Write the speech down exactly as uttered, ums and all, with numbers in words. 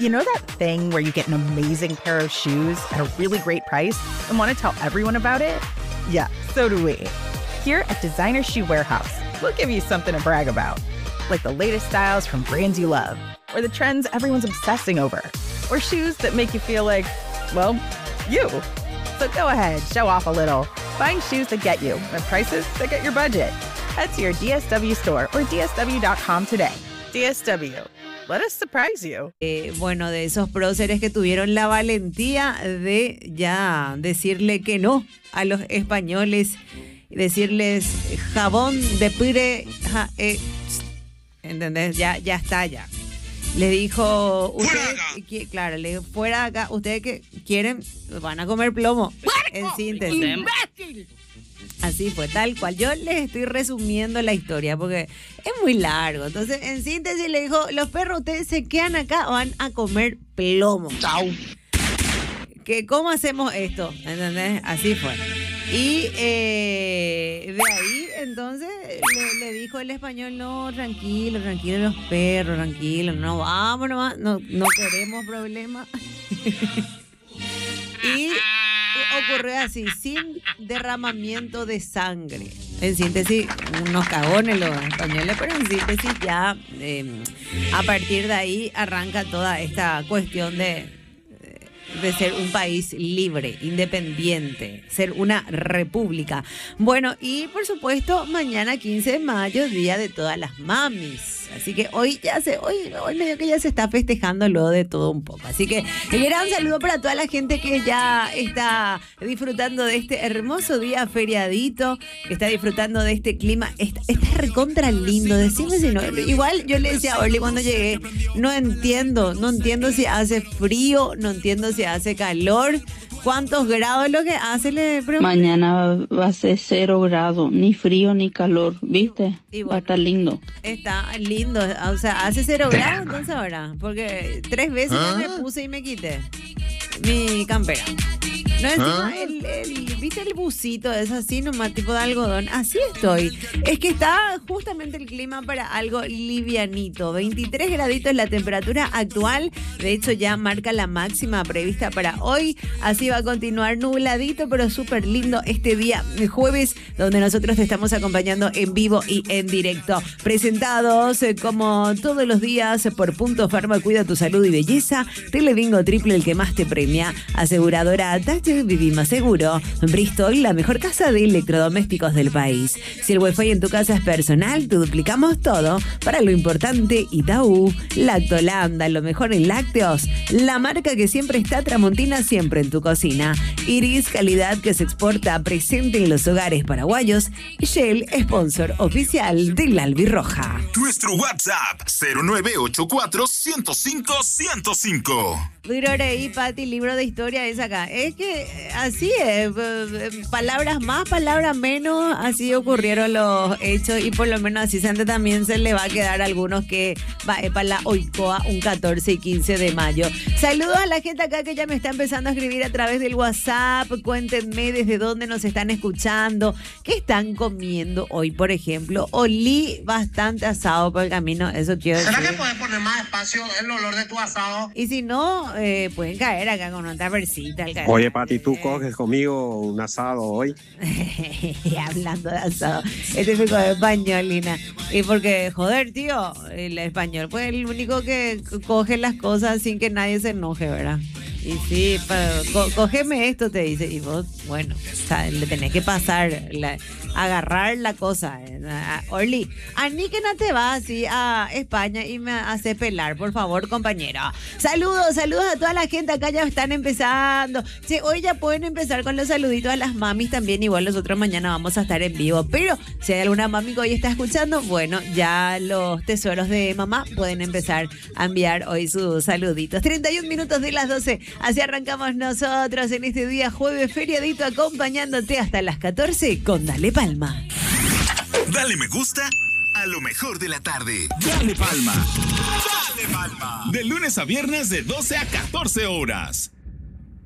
You know that thing where you get an amazing pair of shoes at a really great price and want to tell everyone about it? Yeah, so do we. Here at Designer Shoe Warehouse, we'll give you something to brag about, like the latest styles from brands you love, or the trends everyone's obsessing over, or shoes that make you feel like, well, you. So go ahead, show off a little. Find shoes that get you at prices that get your budget. Head to your D S W store or D S W dot com today. D S W. Let us surprise you. Eh, bueno, de esos próceres que tuvieron la valentía de ya decirle que no a los españoles, decirles jabón de pire, ja, eh, ¿entendés? Ya, ya está, ya. Le dijo, ustedes, que, claro, le dijo, fuera acá, ustedes que quieren, van a comer plomo. En síntesis. ¡Imbécil! Así fue, tal cual. Yo les estoy resumiendo la historia porque es muy largo. Entonces, en síntesis, le dijo, los perros, ustedes se quedan acá o van a comer plomo. Chau. ¿Que ¿Cómo hacemos esto? ¿Entendés? Así fue. Y eh, de ahí, entonces, le, le dijo el español, no, tranquilo, tranquilo los perros, tranquilo, no, vamos nomás, no, no queremos problemas. Y ocurrió así, sin derramamiento de sangre. En síntesis, unos cagones los españoles, pero en síntesis ya eh, a partir de ahí arranca toda esta cuestión de, de ser un país libre, independiente, ser una república. Bueno, y por supuesto, mañana quince de mayo, Día de todas las mamis. Así que hoy ya se, hoy, hoy medio que ya se está festejando lo de todo un poco. Así que un gran saludo para toda la gente que ya está disfrutando de este hermoso día feriadito, que está disfrutando de este clima. Está, está recontra lindo. Decime si no. Igual yo le decía a Orly cuando llegué, no entiendo, no entiendo si hace frío, no entiendo si hace calor. ¿Cuántos grados lo que hace? Le pregunté. Mañana va a ser cero grados, ni frío ni calor, ¿viste? Y bueno, va a estar lindo. Está lindo, o sea, hace cero grados entonces ahora, porque tres veces ¿Ah? ya me puse y me quité mi campera. No, encima, ¿Ah? el, el, ¿viste el busito? Es así nomás, tipo de algodón. Así estoy. Es que está justamente el clima para algo livianito. veintitrés graditos la temperatura actual. De hecho, ya marca la máxima prevista para hoy. Así va a continuar nubladito, pero súper lindo este día jueves, donde nosotros te estamos acompañando en vivo y en directo. Presentados eh, como todos los días por Punto Pharma, cuida tu salud y belleza. Telebingo triple, el que más te premia. Aseguradora Tache, viví más seguro. Bristol, la mejor casa de electrodomésticos del país. Si el wifi en tu casa es personal, te duplicamos todo. Para lo importante, Itaú. Lactolanda, lo mejor en lácteos. La marca que siempre está, Tramontina, siempre en tu cocina. Iris, calidad que se exporta, presente en los hogares paraguayos. Shell, sponsor oficial de la Albirroja. Nuestro WhatsApp, cero nueve ocho cuatro, cero cinco, cero cinco. Y Pati, libro de historia es acá. Es que así es, palabras más, palabras menos, así ocurrieron los hechos y por lo menos así Santa también se le va a quedar a algunos que va para la Oicoa un catorce y quince de mayo. Saludos a la gente acá que ya me está empezando a escribir a través del WhatsApp. Cuéntenme desde dónde nos están escuchando, qué están comiendo hoy, por ejemplo. Olí bastante asado por el camino, eso quiero decir. ¿Será que puedes poner más espacio el olor de tu asado? Y si no, eh, pueden caer acá con otra versita. Oye, Pati, ¿tú coges conmigo un asado hoy? Hablando de asado, es típico de español, Lina. Y porque, joder, tío, el español, pues el único que coge las cosas sin que nadie se enoje, ¿verdad? Y sí, pero, co- cógeme esto, te dice. Y vos, bueno, o sea, le tenés que pasar, la, agarrar la cosa. ¿eh? Orly, a mí que no te vas así a España y me hace pelar, por favor, compañera. Saludos, saludos a toda la gente. Acá ya están empezando. Sí, hoy ya pueden empezar con los saluditos a las mamis también. Igual nosotros mañana vamos a estar en vivo. Pero si hay alguna mami que hoy está escuchando, bueno, ya los tesoros de mamá pueden empezar a enviar hoy sus saluditos. treinta y un minutos de las doce. Así arrancamos nosotros en este día jueves feriadito, acompañándote hasta las catorce con Dale Palma. Dale me gusta a lo mejor de la tarde. Dale Palma. Dale Palma. De lunes a viernes de doce a catorce horas.